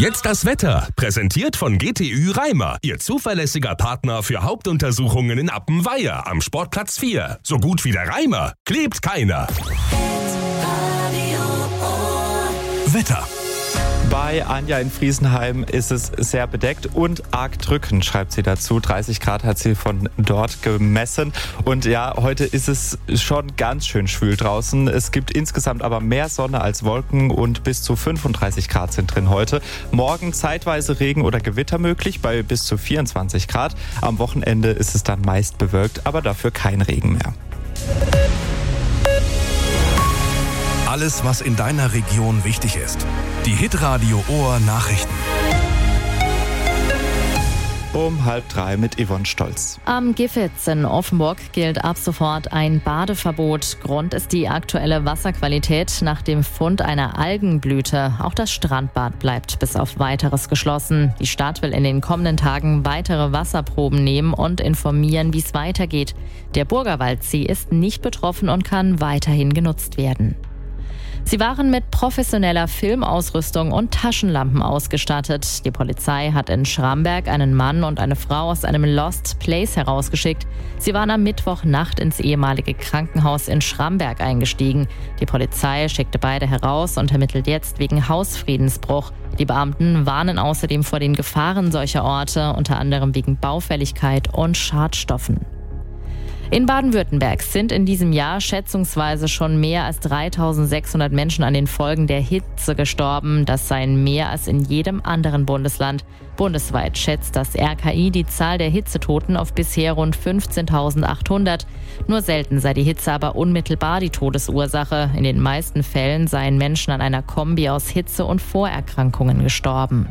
Jetzt das Wetter, präsentiert von GTÜ Reimer, Ihr zuverlässiger Partner für Hauptuntersuchungen in Appenweier am Sportplatz 4. So gut wie der Reimer, klebt keiner. Wetter. Bei Anja in Friesenheim ist es sehr bedeckt und arg drückend, schreibt sie dazu. 30 Grad hat sie von dort gemessen. Und ja, heute ist es schon ganz schön schwül draußen. Es gibt insgesamt aber mehr Sonne als Wolken und bis zu 35 Grad sind drin heute. Morgen zeitweise Regen oder Gewitter möglich bei bis zu 24 Grad. Am Wochenende ist es dann meist bewölkt, aber dafür kein Regen mehr. Alles, was in deiner Region wichtig ist. Die Hitradio Ohr Nachrichten. Um 2:30 mit Yvonne Stolz. Am Gifhitz in Offenburg gilt ab sofort ein Badeverbot. Grund ist die aktuelle Wasserqualität nach dem Fund einer Algenblüte. Auch das Strandbad bleibt bis auf Weiteres geschlossen. Die Stadt will in den kommenden Tagen weitere Wasserproben nehmen und informieren, wie es weitergeht. Der Burgerwaldsee ist nicht betroffen und kann weiterhin genutzt werden. Sie waren mit professioneller Filmausrüstung und Taschenlampen ausgestattet. Die Polizei hat in Schramberg einen Mann und eine Frau aus einem Lost Place herausgeschickt. Sie waren am Mittwochnacht ins ehemalige Krankenhaus in Schramberg eingestiegen. Die Polizei schickte beide heraus und ermittelt jetzt wegen Hausfriedensbruch. Die Beamten warnen außerdem vor den Gefahren solcher Orte, unter anderem wegen Baufälligkeit und Schadstoffen. In Baden-Württemberg sind in diesem Jahr schätzungsweise schon mehr als 3.600 Menschen an den Folgen der Hitze gestorben. Das seien mehr als in jedem anderen Bundesland. Bundesweit schätzt das RKI die Zahl der Hitzetoten auf bisher rund 15.800. Nur selten sei die Hitze aber unmittelbar die Todesursache. In den meisten Fällen seien Menschen an einer Kombi aus Hitze und Vorerkrankungen gestorben.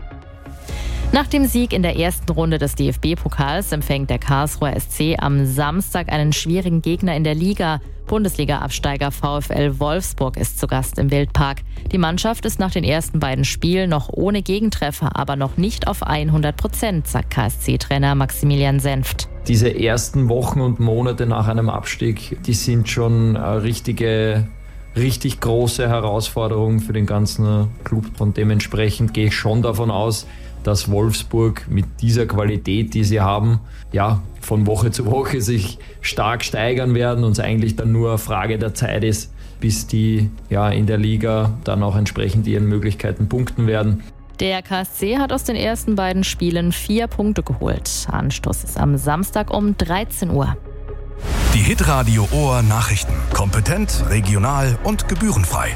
Nach dem Sieg in der ersten Runde des DFB-Pokals empfängt der Karlsruher SC am Samstag einen schwierigen Gegner in der Liga. Bundesliga-Absteiger VfL Wolfsburg ist zu Gast im Wildpark. Die Mannschaft ist nach den ersten beiden Spielen noch ohne Gegentreffer, aber noch nicht auf 100%, sagt KSC-Trainer Maximilian Senft. Diese ersten Wochen und Monate nach einem Abstieg, die sind schon eine richtig große Herausforderung für den ganzen Club. Und dementsprechend gehe ich schon davon aus, dass Wolfsburg mit dieser Qualität, die sie haben, ja, von Woche zu Woche sich stark steigern werden und es eigentlich dann nur eine Frage der Zeit ist, bis die in der Liga dann auch entsprechend ihren Möglichkeiten punkten werden. Der KSC hat aus den ersten beiden Spielen 4 Punkte geholt. Anstoß ist am Samstag um 13 Uhr. Die Hitradio Ohr Nachrichten. Kompetent, regional und gebührenfrei.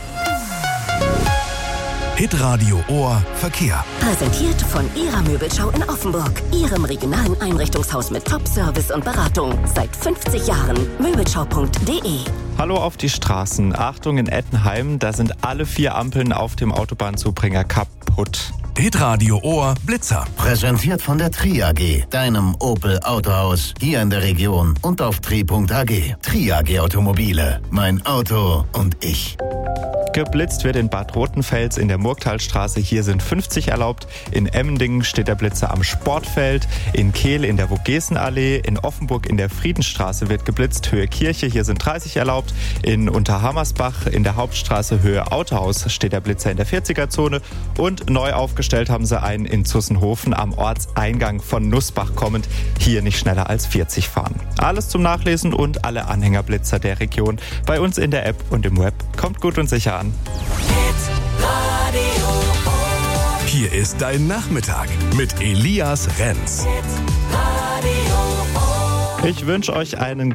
Hitradio Ohr Verkehr. Präsentiert von Ihrer Möbelschau in Offenburg. Ihrem regionalen Einrichtungshaus mit Top-Service und Beratung. Seit 50 Jahren. Möbelschau.de. Hallo auf die Straßen. Achtung in Ettenheim, da sind alle 4 Ampeln auf dem Autobahnzubringer kaputt. Hitradio Ohr Blitzer. Präsentiert von der Tri AG, deinem Opel Autohaus, hier in der Region und auf tri.ag. Tri AG Automobile, mein Auto und ich. Geblitzt wird in Bad Rotenfels in der Murgtalstraße. Hier sind 50 erlaubt. In Emmendingen steht der Blitzer am Sportfeld. In Kehl in der Vogesenallee. In Offenburg in der Friedenstraße wird geblitzt. Höhe Kirche, hier sind 30 erlaubt. In Unterhammersbach in der Hauptstraße Höhe Autohaus steht der Blitzer in der 40er-Zone. Und neu aufgestellt haben sie einen in Zussenhofen am Ortseingang von Nussbach kommend. Hier nicht schneller als 40 fahren. Alles zum Nachlesen und alle Anhängerblitzer der Region bei uns in der App und im Web. Kommt gut und sicher an. Hier ist dein Nachmittag mit Elias Renz. Ich wünsche euch einen